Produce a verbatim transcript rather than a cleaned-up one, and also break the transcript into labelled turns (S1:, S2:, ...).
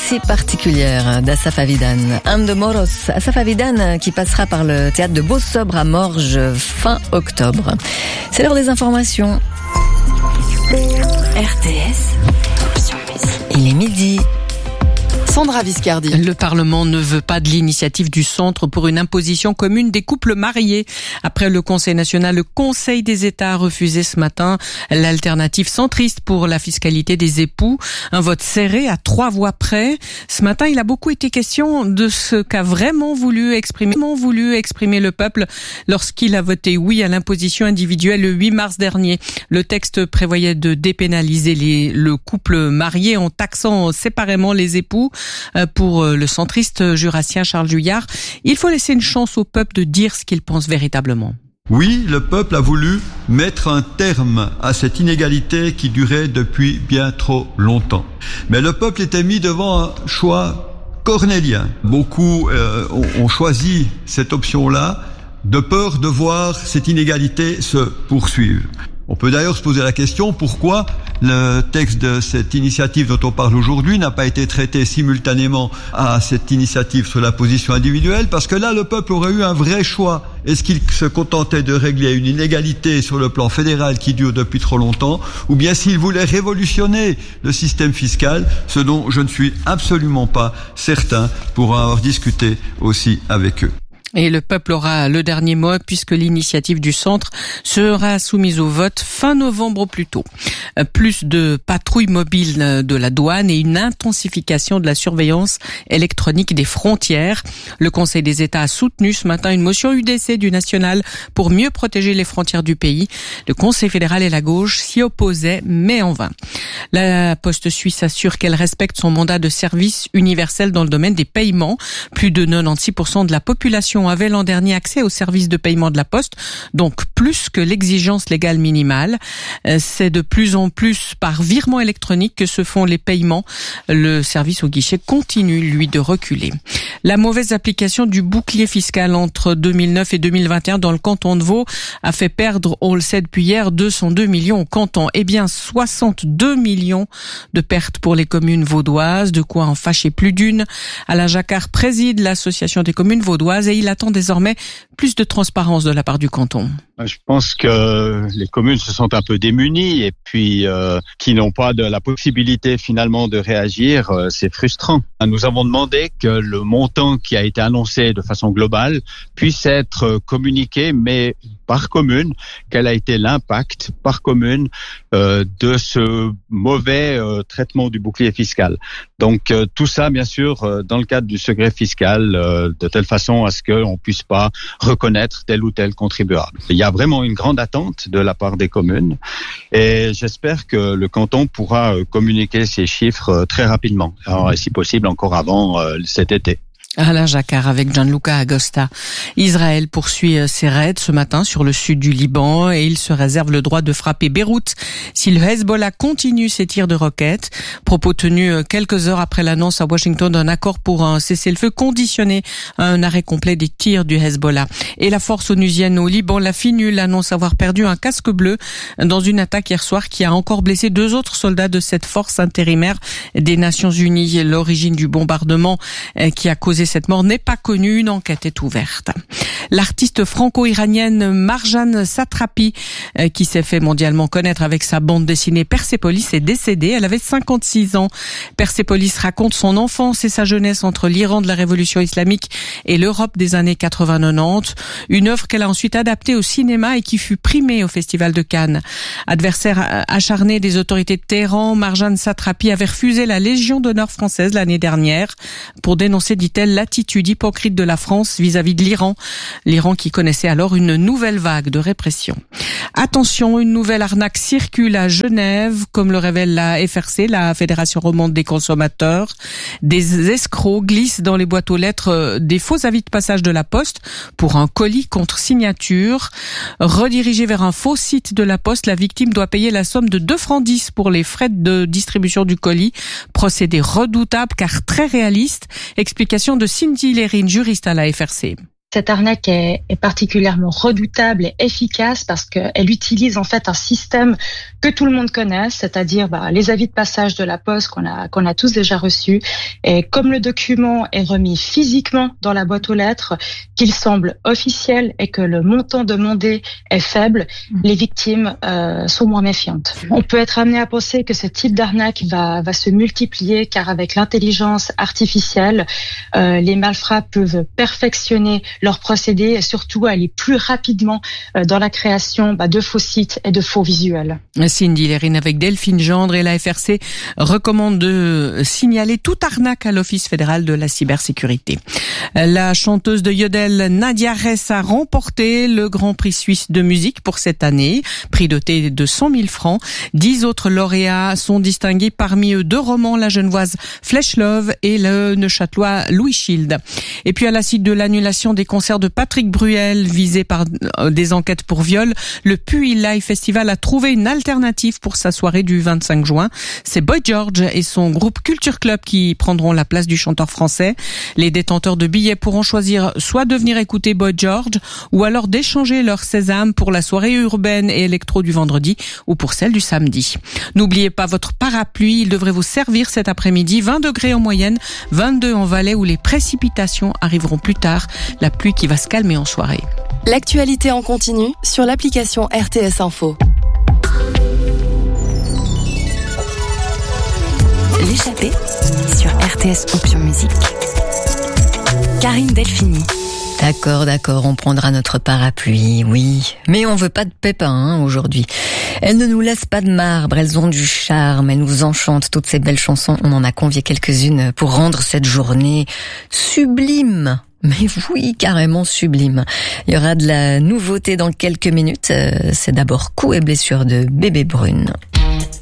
S1: si particulière d'Asaf Avidan. Un de Moros, Asaf Avidan qui passera par le théâtre de Beau-Sobre à Morges fin octobre. C'est l'heure des informations. R T S, il est midi.
S2: Sandra Viscardi.
S3: Le Parlement ne veut pas de l'initiative du Centre pour une imposition commune des couples mariés. Après le Conseil national, le Conseil des États a refusé ce matin l'alternative centriste pour la fiscalité des époux. Un vote serré à trois voix près. Ce matin, il a beaucoup été question de ce qu'a vraiment voulu exprimer, vraiment voulu exprimer le peuple lorsqu'il a voté oui à l'imposition individuelle le huit mars dernier. Le texte prévoyait de dépénaliser les, le couple marié en taxant séparément les époux. Pour le centriste jurassien Charles Juillard, il faut laisser une chance au peuple de dire ce qu'il pense véritablement.
S4: Oui, le peuple a voulu mettre un terme à cette inégalité qui durait depuis bien trop longtemps. Mais le peuple était mis devant un choix cornélien. Beaucoup euh, ont, ont choisi cette option-là de peur de voir cette inégalité se poursuivre. On peut d'ailleurs se poser la question pourquoi le texte de cette initiative dont on parle aujourd'hui n'a pas été traité simultanément à cette initiative sur la position individuelle, parce que là le peuple aurait eu un vrai choix. Est-ce qu'il se contentait de régler une inégalité sur le plan fédéral qui dure depuis trop longtemps, ou bien s'il voulait révolutionner le système fiscal, ce dont je ne suis absolument pas certain pour en avoir discuté aussi avec eux.
S3: Et le peuple aura le dernier mot puisque l'initiative du centre sera soumise au vote fin novembre au plus tôt. Plus de patrouilles mobiles de la douane et une intensification de la surveillance électronique des frontières. Le Conseil des États a soutenu ce matin une motion U D C du national pour mieux protéger les frontières du pays. Le Conseil fédéral et la gauche s'y opposaient, mais en vain. La Poste suisse assure qu'elle respecte son mandat de service universel dans le domaine des paiements. Plus de quatre-vingt-dix pour cent de la population avait l'an dernier accès au service de paiement de la Poste, donc plus que l'exigence légale minimale. C'est de plus en plus par virement électronique que se font les paiements. Le service au guichet continue, lui, de reculer. La mauvaise application du bouclier fiscal entre deux mille neuf et deux mille vingt et un dans le canton de Vaud a fait perdre, on le sait depuis hier, deux cent deux millions au canton. Eh bien, soixante-deux millions de pertes pour les communes vaudoises, de quoi en fâcher plus d'une. Alain Jacquard préside l'association des communes vaudoises et il attend désormais plus de transparence de la part du canton.
S5: Je pense que les communes se sentent un peu démunies et puis euh, qui n'ont pas de la possibilité finalement de réagir, euh, c'est frustrant. Nous avons demandé que le montant qui a été annoncé de façon globale puisse être communiqué, mais par commune, quel a été l'impact par commune euh, de ce mauvais euh, traitement du bouclier fiscal. Donc euh, tout ça, bien sûr, euh, dans le cadre du secret fiscal, euh, de telle façon à ce qu'on puisse pas reconnaître tel ou tel contribuable. Il y a vraiment une grande attente de la part des communes et j'espère que le canton pourra euh, communiquer ces chiffres euh, très rapidement, alors, et si possible encore avant euh, cet été.
S3: Alain Jacquard avec Gianluca Agosta. Israël poursuit ses raids ce matin sur le sud du Liban et il se réserve le droit de frapper Beyrouth si le Hezbollah continue ses tirs de roquettes. Propos tenus quelques heures après l'annonce à Washington d'un accord pour un cessez-le-feu conditionné à un arrêt complet des tirs du Hezbollah. Et la force onusienne au Liban, la FINUL, annonce avoir perdu un casque bleu dans une attaque hier soir qui a encore blessé deux autres soldats de cette force intérimaire des Nations Unies. L'origine du bombardement qui a causé cette mort n'est pas connue, une enquête est ouverte. L'artiste franco-iranienne Marjane Satrapi, qui s'est fait mondialement connaître avec sa bande dessinée Persépolis, est décédée. Elle avait cinquante-six ans. Persépolis raconte son enfance et sa jeunesse entre l'Iran de la Révolution islamique et l'Europe des années quatre-vingts quatre-vingt-dix. Une œuvre qu'elle a ensuite adaptée au cinéma et qui fut primée au Festival de Cannes. Adversaire acharné des autorités de Téhéran, Marjane Satrapi avait refusé la Légion d'honneur française l'année dernière pour dénoncer, dit-elle, l'attitude hypocrite de la France vis-à-vis de l'Iran. L'Iran qui connaissait alors une nouvelle vague de répression. Attention, une nouvelle arnaque circule à Genève, comme le révèle la F R C, la Fédération romande des consommateurs. Des escrocs glissent dans les boîtes aux lettres des faux avis de passage de la Poste pour un colis contre signature. Redirigé vers un faux site de la Poste, la victime doit payer la somme de deux francs dix pour les frais de distribution du colis. Procédé redoutable car très réaliste. Explication de Cindy Lérine, juriste à la F R C.
S6: Cette arnaque est, est particulièrement redoutable et efficace parce qu'elle utilise en fait un système que tout le monde connaît, c'est-à-dire bah, les avis de passage de la poste qu'on a qu'on a tous déjà reçus. Et comme le document est remis physiquement dans la boîte aux lettres, qu'il semble officiel et que le montant demandé est faible, les victimes euh, sont moins méfiantes. On peut être amené à penser que ce type d'arnaque va va se multiplier car avec l'intelligence artificielle, euh, les malfrats peuvent perfectionner leur procédé et surtout aller plus rapidement dans la création bah, de faux sites et de faux visuels.
S3: Cindy Lérine avec Delphine Gendre et la F R C recommande de signaler toute arnaque à l'Office fédéral de la cybersécurité. La chanteuse de Yodel Nadia Ress a remporté le Grand Prix suisse de musique pour cette année, prix doté de cent mille francs. Dix autres lauréats sont distingués, parmi eux deux romans, la genevoise Flesh Love et le neuchâtelois Louis Schild. Et puis à la suite de l'annulation des concerts de Patrick Bruel visés par des enquêtes pour viol, le Puy Live Festival a trouvé une alternative pour sa soirée du vingt-cinq juin. C'est Boy George et son groupe Culture Club qui prendront la place du chanteur français. Les détenteurs de billets pourront choisir soit de venir écouter Boy George ou alors d'échanger leur sésame pour la soirée urbaine et électro du vendredi ou pour celle du samedi. N'oubliez pas votre parapluie, il devrait vous servir cet après-midi. vingt degrés en moyenne, vingt-deux en Valais où les précipitations arriveront plus tard. La pluie qui va se calmer en soirée.
S2: L'actualité en continu sur l'application R T S Info.
S7: L'échappée sur R T S Option Musique. Karine Delphini.
S1: D'accord, d'accord, on prendra notre parapluie, oui. Mais on veut pas de pépins hein, aujourd'hui. Elles ne nous laissent pas de marbre, elles ont du charme, elles nous enchantent, toutes ces belles chansons. On en a convié quelques-unes pour rendre cette journée sublime. Mais oui, carrément sublime. Il y aura de la nouveauté dans quelques minutes. C'est d'abord Coups et blessures de Bébé Brune.